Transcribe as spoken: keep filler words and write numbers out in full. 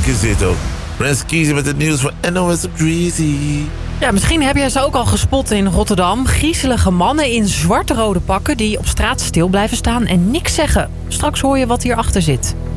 Heerlijk is dit ook. Rens Kiezen met het nieuws van N O S op Breezy. Ja, misschien heb jij ze ook al gespot in Rotterdam. Griezelige mannen in zwarte-rode pakken die op straat stil blijven staan en niks zeggen. Straks hoor je wat hierachter zit.